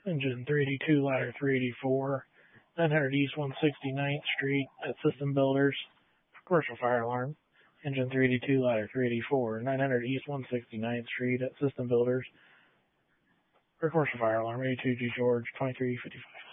Engine 382, ladder 384, 900 East 169th Street at System Builders, commercial fire alarm. Engine 382, ladder 384, 900 East 169th Street at System Builders, for commercial fire alarm. A2G George 2355.